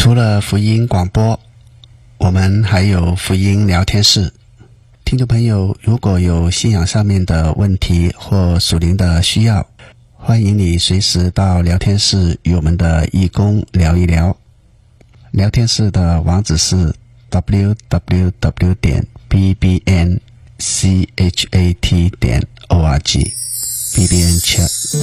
除了福音广播，我们还有福音聊天室。听众朋友，如果有信仰上面的问题或属灵的需要，欢迎你随时到聊天室与我们的义工聊一聊。聊天室的网址是 www.bbnchat.org bbn chat